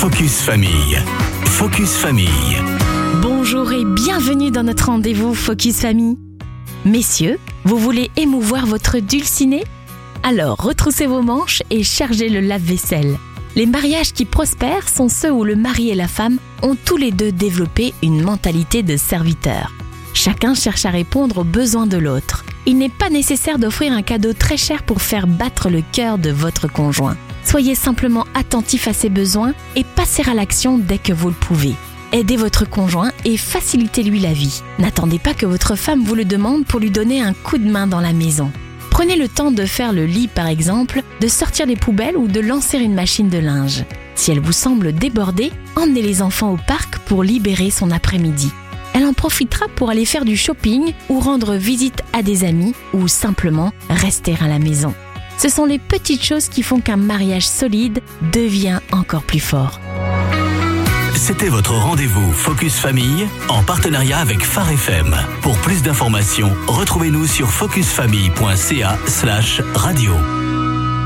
Focus Famille. Focus Famille. Bonjour et bienvenue dans notre rendez-vous Focus Famille. Messieurs, vous voulez émouvoir votre dulciné ? Alors retroussez vos manches et chargez le lave-vaisselle. Les mariages qui prospèrent sont ceux où le mari et la femme ont tous les deux développé une mentalité de serviteur. Chacun cherche à répondre aux besoins de l'autre. Il n'est pas nécessaire d'offrir un cadeau très cher pour faire battre le cœur de votre conjoint. Soyez simplement attentif à ses besoins et passez à l'action dès que vous le pouvez. Aidez votre conjoint et facilitez-lui la vie. N'attendez pas que votre femme vous le demande pour lui donner un coup de main dans la maison. Prenez le temps de faire le lit par exemple, de sortir les poubelles ou de lancer une machine de linge. Si elle vous semble débordée, emmenez les enfants au parc pour libérer son après-midi. Elle en profitera pour aller faire du shopping ou rendre visite à des amis ou simplement rester à la maison. Ce sont les petites choses qui font qu'un mariage solide devient encore plus fort. C'était votre rendez-vous Focus Famille en partenariat avec Phare FM. Pour plus d'informations, retrouvez-nous sur focusfamille.ca/radio.